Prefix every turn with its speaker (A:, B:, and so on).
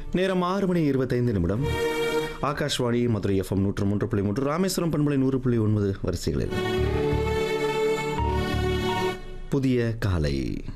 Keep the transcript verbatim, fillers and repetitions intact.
A: நேரம் ஆறு மணி இருபத்தைந்து நிமிடம். ஆகாஷ்வாணி மதுரை எஃப்எம் நூற்று மூன்று புள்ளி மூன்று, ராமேஸ்வரம் பண்பலை நூறு புள்ளி ஒன்பது வரிசைகளில் புதிய காலை.